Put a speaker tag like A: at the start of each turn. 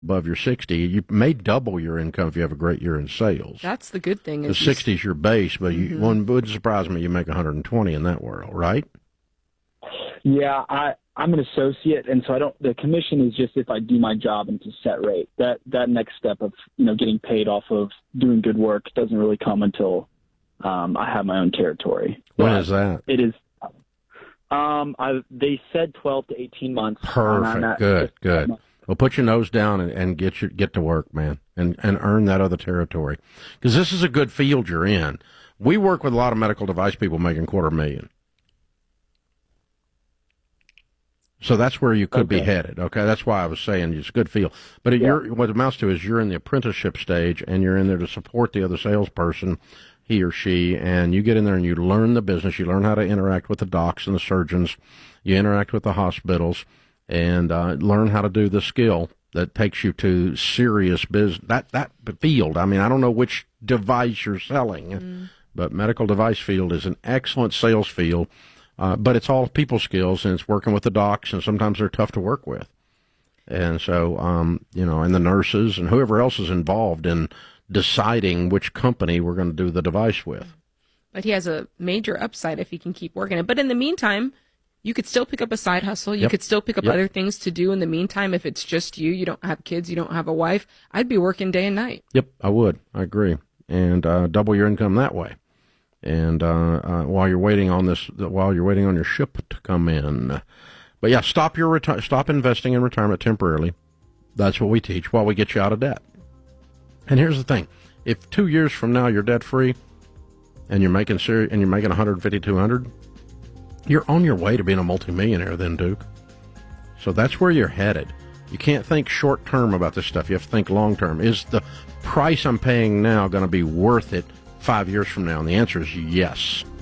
A: above your 60, you may double your income if you have a great year in sales.
B: That's the good thing.
A: The 60 is your base, but one would surprise me you make 120 in that world, right?
C: Yeah, I'm an associate, and so the commission is just if I do my job and it's a set rate. That next step of, getting paid off of doing good work doesn't really come until I have my own territory.
A: When is that?
C: It is. They said 12 to 18 months.
A: Perfect. Good. Well, put your nose down and get to work, man, and earn that other territory, because this is a good field you're in. We work with a lot of medical device people making $250,000. So that's where you could be headed. Okay, that's why I was saying it's a good field. But what it amounts to is you're in the apprenticeship stage, and you're in there to support the other salesperson, he or she, and you get in there and you learn the business. You learn how to interact with the docs and the surgeons. You interact with the hospitals, and learn how to do the skill that takes you to serious business. That field. I mean, I don't know which device you're selling, but medical device field is an excellent sales field. But it's all people skills, and it's working with the docs, and sometimes they're tough to work with. And so, and the nurses and whoever else is involved in deciding which company we're going to do the device with.
B: But he has a major upside if he can keep working it. But in the meantime, you could still pick up a side hustle. You could still pick up other things to do in the meantime. If it's just you don't have kids, you don't have a wife, I'd be working day and night.
A: Yep, I would. I agree. And double your income that way. And while you're waiting on your ship to come in, but yeah, stop investing in retirement temporarily. That's what we teach while we get you out of debt. And here's the thing: if 2 years from now you're debt free, and you're making $150,000-$200,000, you're on your way to being a multimillionaire. Then, Duke. So that's where you're headed. You can't think short term about this stuff. You have to think long term. Is the price I'm paying now going to be worth it 5 years from now? And the answer is yes.